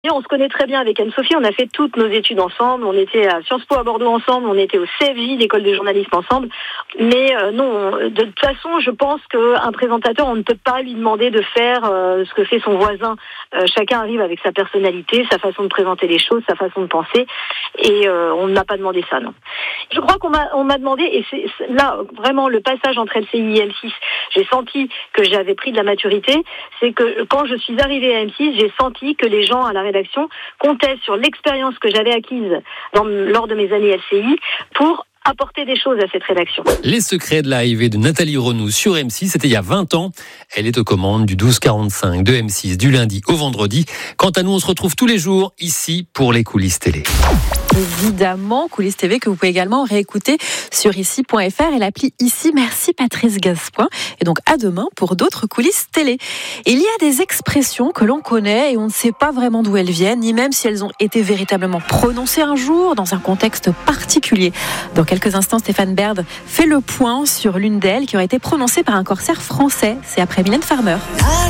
Et on se connaît très bien avec Anne-Sophie, on a fait toutes nos études ensemble, on était à Sciences Po à Bordeaux ensemble, on était au CFJ, l'école de journalisme ensemble. Mais non, de toute façon, je pense qu'un présentateur, on ne peut pas lui demander de faire ce que fait son voisin. Chacun arrive avec sa personnalité, sa façon de présenter les choses, sa façon de penser, et on ne m'a pas demandé ça, non. Je crois qu'on m'a demandé, et c'est là vraiment le passage entre LCI et M6, j'ai senti que j'avais pris de la maturité, c'est que quand je suis arrivée à M6, j'ai senti que les gens à la rédaction comptaient sur l'expérience que j'avais acquise lors de mes années LCI pour apporter des choses à cette rédaction. Les secrets de l'arrivée de Nathalie Renou sur M6, c'était il y a 20 ans. Elle est aux commandes du 12h45 de M6 du lundi au vendredi. Quant à nous, on se retrouve tous les jours ici pour les coulisses télé. Évidemment, Coulisses TV que vous pouvez également réécouter sur ici.fr et l'appli Ici. Merci Patrice Gascoin. Et donc à demain pour d'autres coulisses télé. Il y a des expressions que l'on connaît et on ne sait pas vraiment d'où elles viennent, ni même si elles ont été véritablement prononcées un jour dans un contexte particulier. Dans quelques instants, Stéphane Baird fait le point sur l'une d'elles qui aurait été prononcée par un corsaire français. C'est après Mylène Farmer.